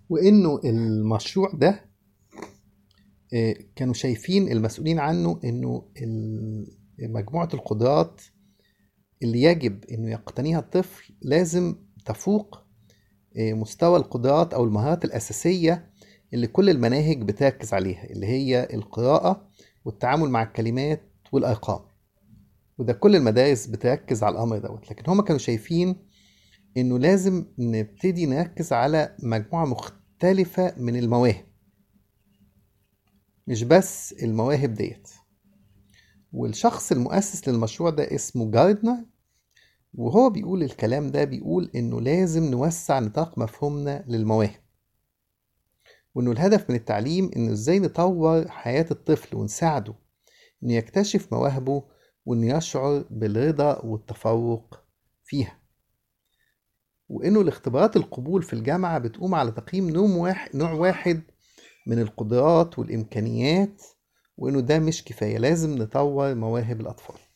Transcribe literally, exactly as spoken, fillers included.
وإنه المشروع ده آه، كانوا شايفين المسؤولين عنه إنه ال- مجموعة القدرات اللي يجب إنه يقتنيها الطفل لازم تفوق آه، مستوى القدرات أو المهارات الأساسية اللي كل المناهج بتركز عليها، اللي هي القراءة والتعامل مع الكلمات والأرقام. وده كل المدارس بتركز على الأمر دوت، لكن هما كانوا شايفين إنه لازم نبتدي نركز على مجموعة مختلفة من المواهب، مش بس المواهب ديت. والشخص المؤسس للمشروع ده اسمه جاردنر، وهو بيقول الكلام ده، بيقول إنه لازم نوسع نطاق مفهومنا للمواهب، وإنه الهدف من التعليم إنه إزاي نطور حياة الطفل ونساعده إنه يكتشف مواهبه، وإنه يشعر بالرضا والتفوق فيها. وإنه الاختبارات القبول في الجامعة بتقوم على تقييم نوع واحد نوع واحد من القدرات والإمكانيات، وإنه ده مش كفاية، لازم نطور مواهب الأطفال.